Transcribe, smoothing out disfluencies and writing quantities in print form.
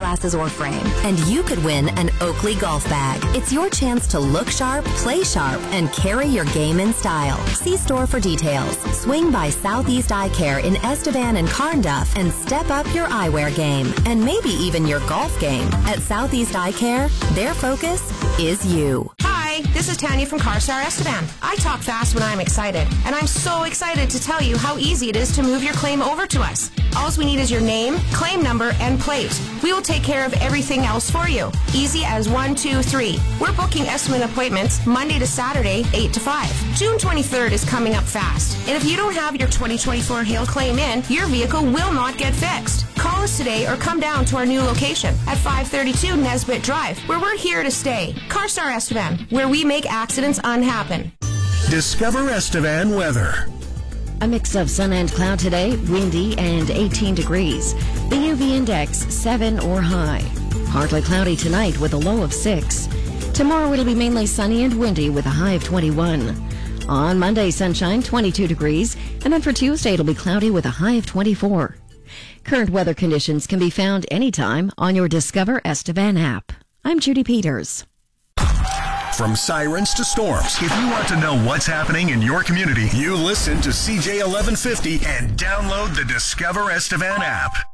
glasses or frame. And you could win an Oakley golf bag. It's your chance to look sharp, play sharp, and carry your game in style. See store for details. Swing by Southeast Eye Care in Estevan and Carnduff and step up your eyewear game. And maybe even your golf game. At Southeast Eye Care, their focus is you. Hi, this is Tanya from CarStar Estevan. I talk fast when I'm excited, and I'm so excited to tell you how easy it is to move your claim over to us. All we need is your name, claim number, and plate. We will take care of everything else for you. Easy as 1, 2, 3. We're booking estimate appointments Monday to Saturday, 8 to 5. June 23rd is coming up fast, and if you don't have your 2024 hail claim in, your vehicle will not get fixed. Call us today or come down to our new location at 532 Nesbitt Drive, where we're here to stay. CarStar Estevan, where we make accidents unhappen. Discover Estevan weather. A mix of sun and cloud today, windy and 18 degrees. The UV index 7 or high. Partly cloudy tonight with a low of 6. Tomorrow it'll be mainly sunny and windy with a high of 21. On Monday, sunshine, 22 degrees. And then for Tuesday, it'll be cloudy with a high of 24. Current weather conditions can be found anytime on your Discover Estevan app. I'm Judy Peters. From sirens to storms, if you want to know what's happening in your community, you listen to CJ 1150 and download the Discover Estevan app.